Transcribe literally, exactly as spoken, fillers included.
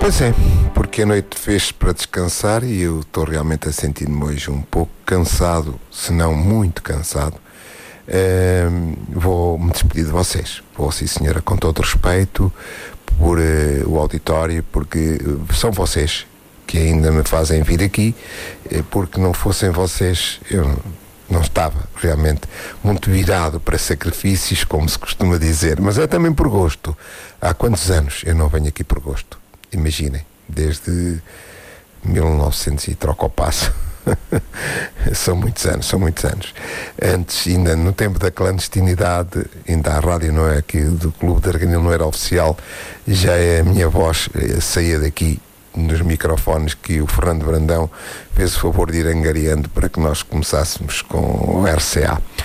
Pois é, porque a noite fez para descansar e eu estou realmente a sentir-me hoje um pouco cansado, se não muito cansado. Uh, vou-me despedir de vocês. Vou, sim senhora, com todo respeito por uh, o auditório, porque são vocês que ainda me fazem vir aqui, uh, porque não fossem vocês eu não estava realmente muito virado para sacrifícios, como se costuma dizer, mas é também por gosto. Há quantos anos eu não venho aqui por gosto? Imaginem, desde mil e novecentos e troca o passo. São muitos anos, são muitos anos. Antes, ainda no tempo da clandestinidade, ainda a rádio não é aqui do Clube de Arganil, não era oficial, já a minha voz saía daqui nos microfones que o Fernando Brandão fez o favor de ir angariando para que nós começássemos com o R C A.